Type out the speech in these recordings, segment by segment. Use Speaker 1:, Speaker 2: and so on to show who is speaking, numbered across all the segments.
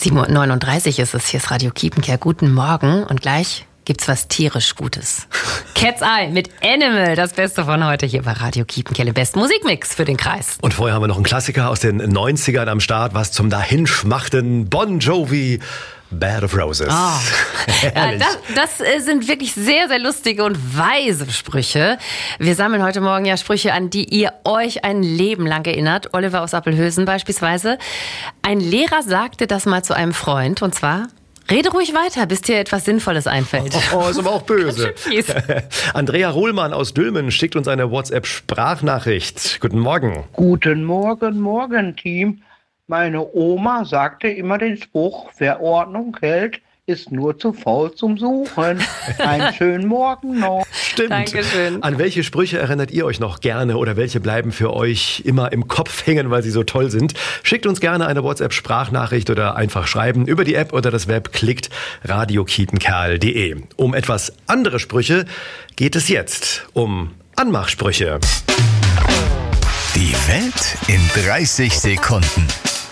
Speaker 1: 7:39 Uhr ist es, hier ist Radio Kiepenkerl. Guten Morgen und gleich gibt's was tierisch Gutes. Cat's Eye mit Animal, das Beste von heute hier bei Radio Kiepenkerl, im besten Musikmix für den Kreis.
Speaker 2: Und vorher haben wir noch einen Klassiker aus den 90ern am Start, was zum Dahinschmachten, Bon Jovi, Bed of Roses.
Speaker 1: Oh. Das sind wirklich sehr, sehr lustige und weise Sprüche. Wir sammeln heute Morgen ja Sprüche an, die ihr euch ein Leben lang erinnert. Oliver aus Appelhösen beispielsweise. Ein Lehrer sagte das mal zu einem Freund, und zwar: Rede ruhig weiter, bis dir etwas Sinnvolles einfällt.
Speaker 2: Oh, ist aber auch böse. Andrea Ruhlmann aus Dülmen schickt uns eine WhatsApp-Sprachnachricht. Guten Morgen.
Speaker 3: Guten Morgen, Team. Meine Oma sagte immer den Spruch: Wer Ordnung hält, ist nur zu faul zum Suchen. Einen schönen Morgen noch.
Speaker 2: Stimmt.
Speaker 1: Dankeschön.
Speaker 2: An welche Sprüche erinnert ihr euch noch gerne oder welche bleiben für euch immer im Kopf hängen, weil sie so toll sind? Schickt uns gerne eine WhatsApp-Sprachnachricht oder einfach schreiben. Über die App oder das Web klickt radiokiepenkerl.de. Um etwas andere Sprüche geht es jetzt. Um Anmachsprüche.
Speaker 4: Die Welt in 30 Sekunden.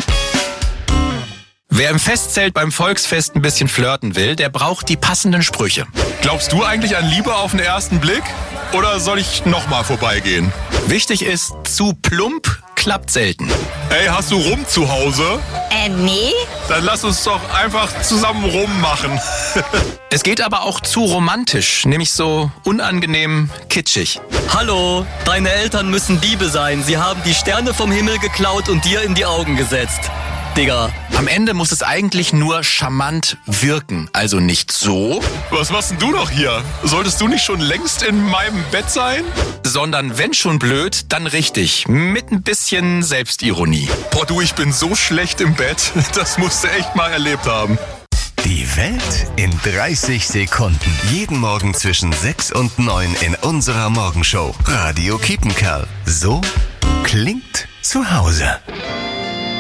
Speaker 5: Wer im Festzelt beim Volksfest ein bisschen flirten will, der braucht die passenden Sprüche.
Speaker 6: Glaubst du eigentlich an Liebe auf den ersten Blick? Oder soll ich nochmal vorbeigehen?
Speaker 5: Wichtig ist, zu plump klappt selten.
Speaker 6: Ey, hast du Rum zu Hause?
Speaker 7: Nee.
Speaker 6: Dann lass uns doch einfach zusammen rummachen.
Speaker 5: Es geht aber auch zu romantisch, nämlich so unangenehm kitschig.
Speaker 8: Hallo, deine Eltern müssen Diebe sein. Sie haben die Sterne vom Himmel geklaut und dir in die Augen gesetzt. Digga.
Speaker 5: Am Ende muss es eigentlich nur charmant wirken, also nicht so.
Speaker 6: Was machst denn du noch hier? Solltest du nicht schon längst in meinem Bett sein?
Speaker 5: Sondern wenn schon blöd, dann richtig, mit ein bisschen Selbstironie.
Speaker 6: Boah, du, ich bin so schlecht im Bett. Das musst du echt mal erlebt haben.
Speaker 4: Die Welt in 30 Sekunden. Jeden Morgen zwischen 6 und 9 in unserer Morgenshow. Radio Kiepenkerl. So klingt zu Hause.